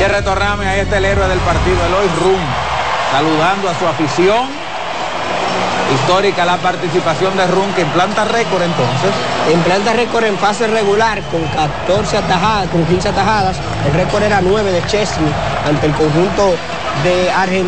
Gutiérrez Torrame, ahí está el héroe del partido, Eloy Rum, saludando a su afición. Histórica la participación de Rum, que implanta récord entonces. Implanta récord en fase regular con 14 atajadas, con 15 atajadas. El récord era 9 de Chesney ante el conjunto de Argentina.